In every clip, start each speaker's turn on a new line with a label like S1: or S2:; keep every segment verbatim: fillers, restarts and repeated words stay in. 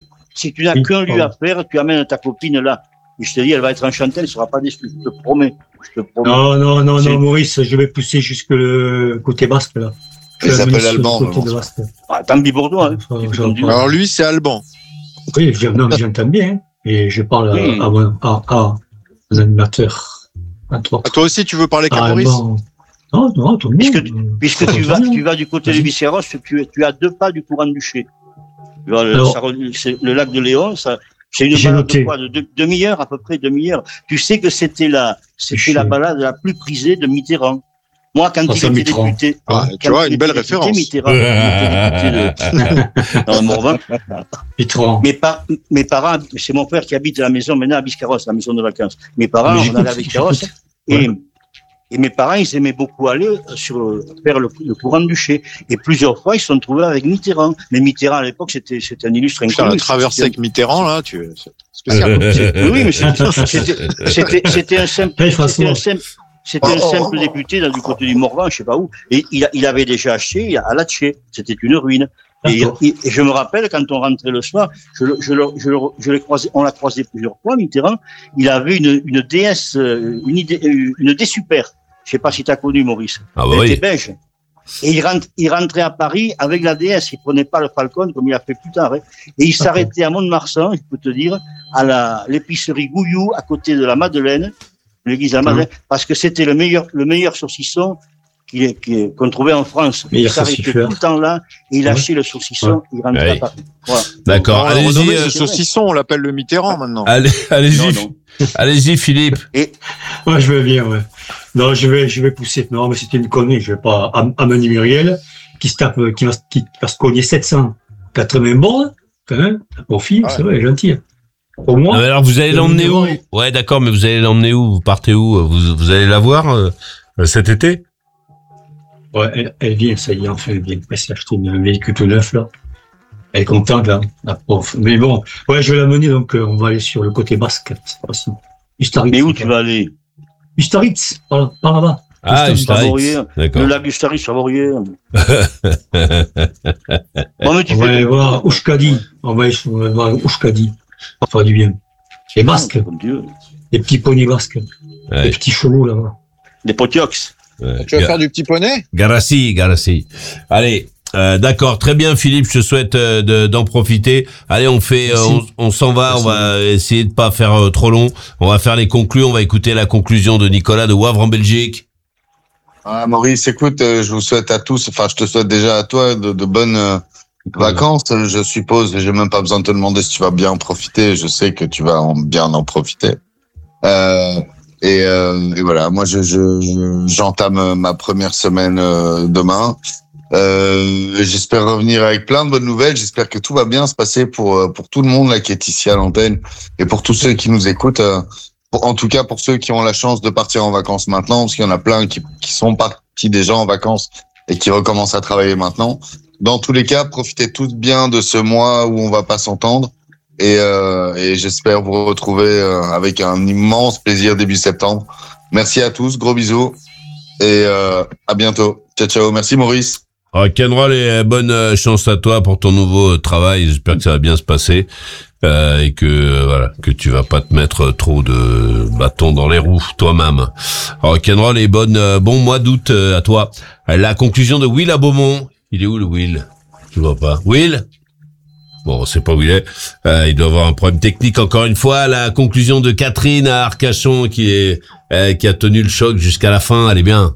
S1: si tu n'as oui, qu'un lieu à faire, tu amènes ta copine là. Et je te dis, elle va être enchantée, elle ne sera pas déçue, je te promets. Je te promets.
S2: Non, non, non, c'est... non, Maurice, je vais pousser jusque le côté basque, là.
S3: Il s'appelle Alban.
S1: Ah, tant pis pour toi. Hein.
S3: Enfin, alors lui, c'est Alban.
S2: Oui, non, mais j'entends bien. Hein. Et je parle oui. à, à, à, à un animateur.
S3: À toi. À toi aussi, tu veux parler qu'à Maurice?
S2: Non, non, tout le monde.
S1: Puisque, puisque tu, vas, tu vas du côté de Bisséros, tu, tu as deux pas du courant du Ché. Tu vois, le, ça, le lac de Léon, ça, c'est une balade de quoi, de, de demi-heure, à peu près demi-heure. Tu sais que c'était la, c'était la balade la plus prisée de Mitterrand. Moi, quand ah, il était député,
S3: ah,
S1: quand
S3: tu vois, une belle référence.
S1: Mitterrand, il était député de, dans le Morvan. Mes, par, mes parents, c'est mon père qui habite à la maison maintenant à Biscarrosse, la maison de vacances. Mes parents, on allait à Biscarrosse et, et mes parents, ils aimaient beaucoup aller sur, faire le, le courant du Ché. Et plusieurs fois, ils se sont trouvés avec Mitterrand. Mais Mitterrand, à l'époque, c'était, c'était un illustre inconnu.
S3: Tu as traversé avec Mitterrand, là, tu, c'est spécial.
S1: Oui, mais c'était, c'était, c'était, c'était un simple, c'était un simple, C'était un simple oh, député dans du côté du Morvan, je sais pas où, et il, a, il avait déjà acheté à Latché. C'était une ruine. Et, et, et je me rappelle quand on rentrait le soir, je, je, je, je, je l'ai croisé, on l'a croisé plusieurs fois, Mitterrand. Il avait une, une D S, une idée, une D super. Je sais pas si tu as connu Maurice.
S4: Ah bah
S1: il
S4: oui.
S1: était belge. Et il, rentre, il rentrait à Paris avec la D S. Il prenait pas le Falcon comme il a fait plus tard. Hein. Et il s'arrêtait à Mont-de-Marsan, je peux te dire, à la l'épicerie Gouillou, à côté de la Madeleine. L'église à Madeleine, parce que c'était le meilleur, le meilleur saucisson qui, qui, qu'on trouvait en France. Il s'arrêtait tout le temps là, et il lâchait ouais. le saucisson, ouais. il rentrait ouais. à Paris. Voilà.
S4: D'accord.
S3: On allez-y. Euh, le saucisson, on l'appelle le Mitterrand maintenant.
S4: Allez, allez-y. Non, non. Allez-y, Philippe.
S2: Et... Ouais, je vais bien, ouais. Non, je vais, je vais pousser. Non, mais c'était une connerie. Je vais pas amener Muriel, qui se tape, qui va, qui va se cogner sept cent quatre-vingts bornes, quand même. Pour fille, ouais. c'est vrai, gentil. Pour moi.
S4: Non, alors vous allez l'emmener où? Ouais, d'accord, mais vous allez l'emmener où? Vous partez où? Vous, vous allez la voir euh, cet été?
S2: Ouais, elle, elle vient, ça y est, enfin, elle vient. Elle s'est acheté un véhicule tout neuf, là. Elle est contente, là, la prof. Mais bon, ouais, je vais l'amener, donc euh, on va aller sur le côté basque, c'est possible. Ustaritz.
S1: Mais où tu vas aller?
S2: Ustaritz, par, par là-bas.
S4: Ah, Ustaritz.
S1: D'accord. Le lac Ustaritz, Savourier.
S2: bon, on va aller voir Oushkadi. On va aller voir Oushkadi. Ça fera du bien. Les basques. Oh, Dieu. Les petits poneys basques. Ouais. Les petits chevaux, là-bas.
S1: Des potiox.
S3: Ouais. Tu vas Ga- faire du petit poney?
S4: Garassi, Garassi. Allez. Euh, d'accord, très bien Philippe, je te souhaite euh, de, d'en profiter. Allez, on fait, euh, on, on s'en va, Merci. On va essayer de pas faire euh, trop long. On va faire les conclus, on va écouter la conclusion de Nicolas de Wavre en Belgique.
S3: Ah, Maurice, écoute, euh, je vous souhaite à tous, enfin je te souhaite déjà à toi de, de bonnes euh, vacances, je suppose. J'ai même pas besoin de te demander si tu vas bien en profiter. Je sais que tu vas en, bien en profiter. Euh, et, euh, et voilà, moi je, je, je j'entame ma première semaine euh, demain. Euh, j'espère revenir avec plein de bonnes nouvelles. J'espère que tout va bien se passer pour pour tout le monde là qui est ici à l'antenne et pour tous ceux qui nous écoutent. Euh, pour, en tout cas pour ceux qui ont la chance de partir en vacances maintenant, parce qu'il y en a plein qui qui sont partis déjà en vacances et qui recommencent à travailler maintenant. Dans tous les cas, profitez tous bien de ce mois où on va pas s'entendre et, euh, et j'espère vous retrouver euh, avec un immense plaisir début septembre. Merci à tous, gros bisous et euh, à bientôt. Ciao ciao, merci Maurice.
S4: Rock'n'roll et bonne chance à toi pour ton nouveau travail. J'espère que ça va bien se passer euh, et que euh, voilà que tu vas pas te mettre trop de bâtons dans les roues toi-même. Rock'n'roll et bonne euh, bon mois d'août euh, à toi. La conclusion de Will à Beaumont. Il est où le Will? Je vois pas. Will? Bon, on sait pas où il est. Euh, il doit avoir un problème technique encore une fois. La conclusion de Catherine à Arcachon qui est euh, qui a tenu le choc jusqu'à la fin. Elle est bien.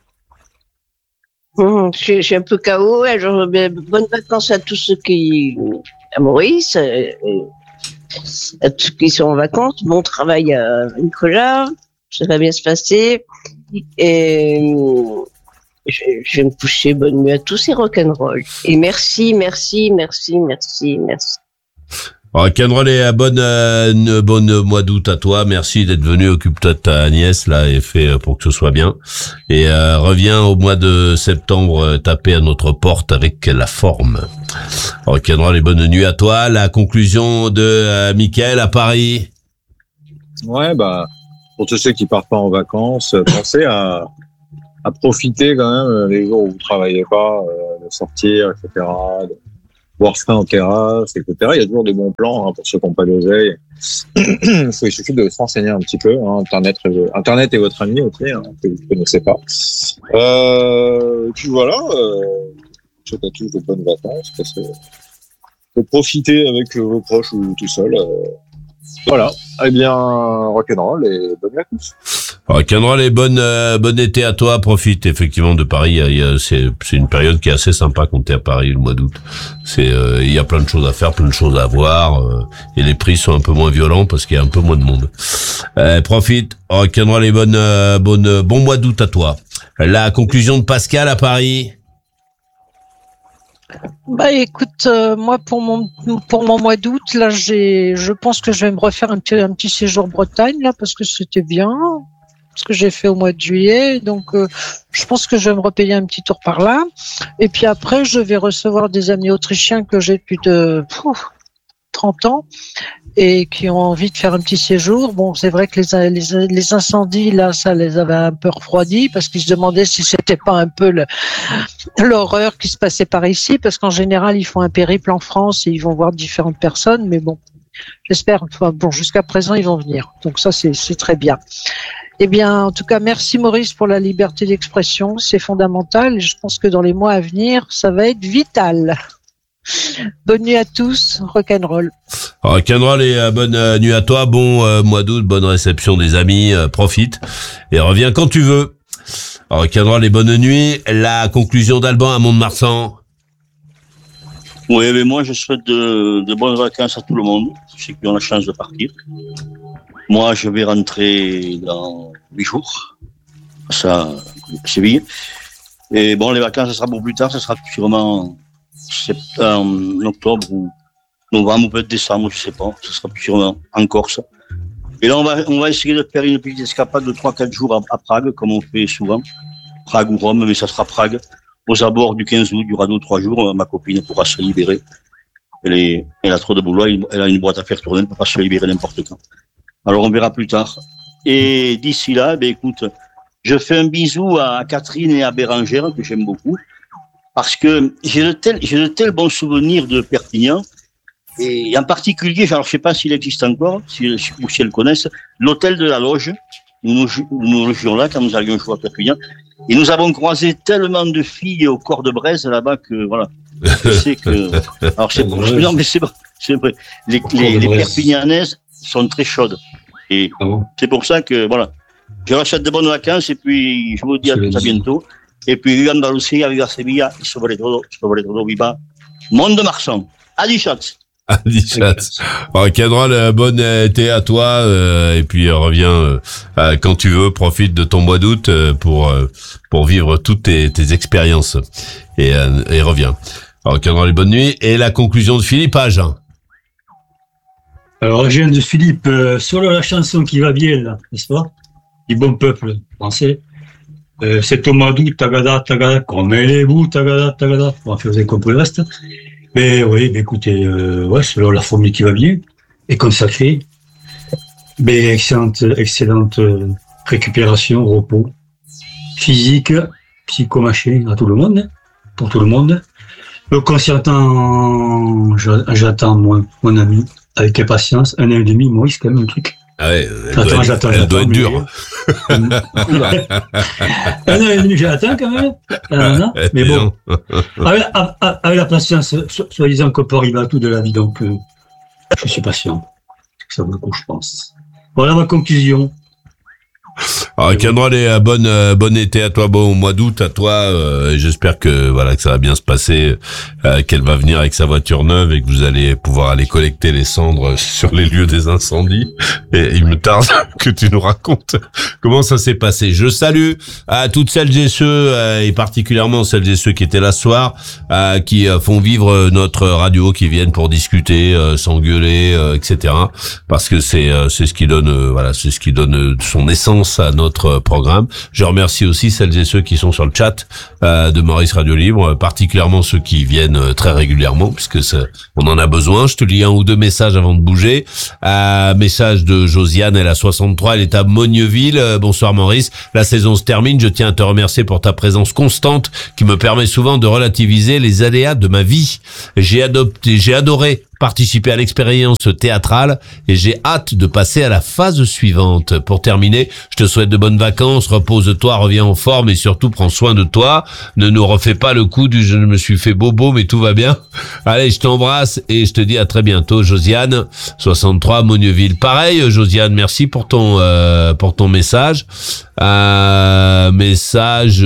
S5: Mmh, je, suis, je suis un peu K O. Alors, bonnes vacances à tous ceux qui, à Maurice, euh, à tous ceux qui sont en vacances. Bon travail à Nicolas. Ça va bien se passer. Et je, je vais me coucher. Bonne nuit à tous et rock'n'roll. Et merci, merci, merci, merci, merci.
S4: Rock'n'roll et bonne euh, une bonne mois d'août à toi. Merci d'être venu. Occupe-toi de ta nièce là et fais pour que ce soit bien. Et euh, reviens au mois de septembre euh, taper à notre porte avec la forme. Rock'n'roll et bonne nuit à toi. La conclusion de euh, Mickaël à Paris.
S6: Ouais, bah pour tous ceux qui partent pas en vacances, pensez à à profiter quand même les jours où vous travaillez pas, euh, de sortir, et cetera. De, boire frais en terrasse, et cetera. Il y a toujours des bons plans hein, pour ceux qui n'ont pas d'oseille. Il suffit de se renseigner un petit peu. Hein. Internet, Internet est votre ami aussi, hein, que vous ne connaissez pas. Euh, puis voilà, euh, je souhaite à tous de bonnes vacances. Parce que faut profiter avec vos proches ou tout seul. Euh, voilà. Eh bien, rock'n'roll et bonne vacances.
S4: Rock'n'roll et bonne euh, bon été à toi. Profite effectivement de Paris. Il y a, il y a, c'est c'est une période qui est assez sympa quand t'es à Paris le mois d'août. C'est euh, il y a plein de choses à faire, plein de choses à voir euh, et les prix sont un peu moins violents parce qu'il y a un peu moins de monde. Euh, profite. Rock'n'roll et bonne euh, bonne bon mois d'août à toi. La conclusion de Pascal à Paris.
S7: Bah écoute, euh, moi pour mon pour mon mois d'août là, j'ai, je pense que je vais me refaire un petit un petit séjour Bretagne là parce que c'était bien, ce que j'ai fait au mois de juillet, donc euh, je pense que je vais me repayer un petit tour par là. Et puis après, je vais recevoir des amis autrichiens que j'ai depuis de pouf, trente ans et qui ont envie de faire un petit séjour. Bon, c'est vrai que les, les, les incendies, là, ça les avait un peu refroidis parce qu'ils se demandaient si c'était pas un peu le, l'horreur qui se passait par ici, parce qu'en général, ils font un périple en France et ils vont voir différentes personnes, mais bon, j'espère, enfin, bon, jusqu'à présent, ils vont venir. Donc ça, c'est, c'est très bien. Eh bien, en tout cas, merci Maurice pour la liberté d'expression. C'est fondamental et je pense que dans les mois à venir, ça va être vital. Bonne nuit à tous, rock'n'roll.
S4: Rock'n'roll et euh, bonne euh, nuit à toi, bon euh, mois d'août, bonne réception des amis, euh, profite et reviens quand tu veux. Rock'n'roll et bonne nuit. La conclusion d'Alban à Mont-de-Marsan.
S1: Oui, mais moi je souhaite de, de bonnes vacances à tout le monde, ceux qui ont la chance de partir. Moi je vais rentrer dans huit jours, ça, à Séville. Et bon, les vacances, ça sera pour plus tard, ça sera sûrement septembre, octobre ou novembre ou peut-être décembre, je sais pas. Ça sera plus sûrement en Corse. Et là, on va, on va essayer de faire une petite escapade de trois quatre jours à, à Prague, comme on fait souvent. Prague ou Rome, mais ça sera Prague. Aux abords du quinze août, du radeau trois jours, ma copine pourra se libérer. Elle est, elle a trop de boulot, elle a une boîte à faire tourner, elle ne peut pas se libérer n'importe quand. Alors, on verra plus tard. Et d'ici là, ben, écoute, je fais un bisou à Catherine et à Bérangère, que j'aime beaucoup. Parce que j'ai de tels, j'ai de tels bons souvenirs de Perpignan. Et en particulier, alors je sais pas s'il existe encore, si, ou si elles connaissent, l'hôtel de la Loge, où nous, où nous logions là quand nous allions jouer à Perpignan. Et nous avons croisé tellement de filles au corps de Braise là-bas que, voilà. Je sais que, alors c'est bon, non, mais c'est bon, c'est vrai. Les, les, les Perpignanaises sont très chaudes. Et c'est pour ça que, voilà. Je leur souhaite de bonnes vacances et puis je vous dis à tous à bientôt. Et puis, viva Andalucía, viva Sevilla, y sobre todo, sobre todo, viva Mont-de-Marsan. Adi shots.
S4: Adi shots. Rock'n'roll, bon été à toi, euh, et puis euh, reviens euh, quand tu veux, profite de ton mois d'août euh, pour euh, pour vivre toutes tes, tes expériences. Et, euh, et reviens. Rock'n'roll, bonne nuit. Et la conclusion de Philippe Agen.
S2: Alors, je viens de Philippe, euh, sur la chanson qui va bien, là, n'est-ce pas? Du bon peuple français. Euh, c'est au mois d'août, tagada, tagada, comme les bouts, tagada, tagada. Bon, vous avez compris le reste. Mais oui, mais écoutez, euh, ouais, c'est la formule qui va bien. Et comme ça fait, mais excellente, excellente euh, récupération, repos, physique, psychomachin à tout le monde, pour tout le monde. Le concertant, j'attends mon, mon ami avec impatience, un an et demi, Maurice, quand même, un truc.
S4: Ah ouais, elle
S2: j'attends,
S4: doit,
S2: j'attends,
S4: elle
S2: j'attends,
S4: doit être dure.
S2: Un an et demi, j'attends quand même. Euh, non mais bon, avec, avec la patience, soi-disant qu'on peut arriver à tout de la vie, donc euh, je suis patient. Ça vaut le coup, je pense. Voilà ma conclusion.
S4: Alors, Rock'n'roll et euh, bonne euh, bon été à toi, bon mois d'août à toi. Euh, et j'espère que voilà que ça va bien se passer, euh, qu'elle va venir avec sa voiture neuve et que vous allez pouvoir aller collecter les cendres sur les lieux des incendies. Et il me tarde que tu nous racontes comment ça s'est passé. Je salue à toutes celles et ceux euh, et particulièrement celles et ceux qui étaient là ce soir, euh, qui euh, font vivre notre radio, qui viennent pour discuter, euh, s'engueuler, euh, et cetera. Parce que c'est euh, c'est ce qui donne euh, voilà c'est ce qui donne son essence à notre notre programme. Je remercie aussi celles et ceux qui sont sur le chat euh, de Maurice Radio Libre, particulièrement ceux qui viennent très régulièrement, puisque ça, on en a besoin. Je te lis un ou deux messages avant de bouger. Euh, message de Josiane, elle a soixante-trois, elle est à Mogneuville. Euh, bonsoir Maurice, la saison se termine. Je tiens à te remercier pour ta présence constante qui me permet souvent de relativiser les aléas de ma vie. J'ai adopté, j'ai adoré participer à l'expérience théâtrale et j'ai hâte de passer à la phase suivante. Pour terminer, je te souhaite de bonnes vacances, repose-toi, reviens en forme et surtout prends soin de toi. Ne nous refais pas le coup du je me suis fait bobo mais tout va bien. Allez, je t'embrasse et je te dis à très bientôt. Josiane, soixante-trois, Mogneuville. Pareil, Josiane, merci pour ton euh, pour ton message. Un message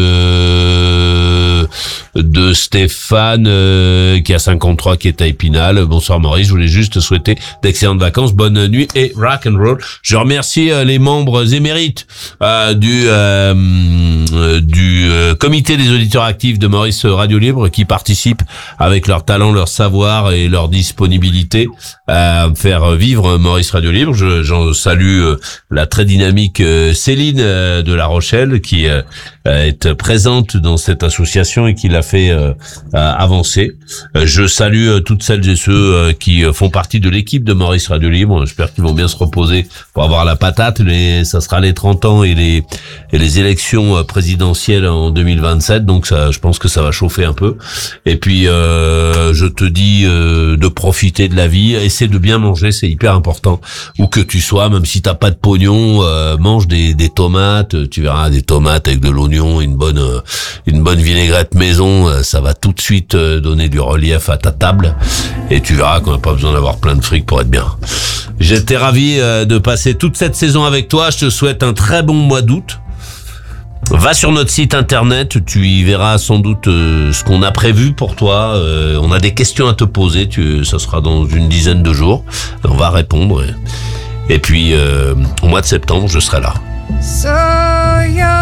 S4: euh, de Stéphane euh, qui a cinquante-trois, qui est à Épinal. Bonsoir Maurice, je voulais juste te souhaiter d'excellentes vacances, bonne nuit et rock and roll. Je remercie euh, les membres émérites euh, du euh, du euh, comité des auditeurs actifs de Maurice Radio Libre qui participent avec leur talent, leur savoir et leur disponibilité à faire vivre Maurice Radio Libre. Je, j'en salue euh, la très dynamique euh, Céline euh, de La Rochelle qui euh, est présente dans cette association et qui l'a fait euh, avancer. Euh, je salue euh, toutes celles et ceux euh, qui font partie de l'équipe de Maurice Radio Libre. J'espère qu'ils vont bien se reposer pour avoir la patate. Les, ça sera les trente ans et les et les élections présidentielles en deux mille vingt-sept. Donc ça, je pense que ça va chauffer un peu. Et puis euh, je te dis euh, de profiter de la vie. Essaie de bien manger, c'est hyper important. Où que tu sois, même si t'as pas de pognon, euh, mange des, des tomates. Tu verras des tomates avec de l'oignon, une bonne euh, une bonne vinaigrette maison. Euh, ça va tout de suite euh, donner du relief à ta table. Et tu verras qu'on n'a pas besoin d'avoir plein de fric pour être bien. J'étais ravi euh, de passer toute cette saison avec toi. Je te souhaite un très bon mois d'août. Va sur notre site internet, tu y verras sans doute euh, ce qu'on a prévu pour toi. Euh, on a des questions à te poser, tu, ça sera dans une dizaine de jours. On va répondre. Et, et puis, euh, au mois de septembre, je serai là. So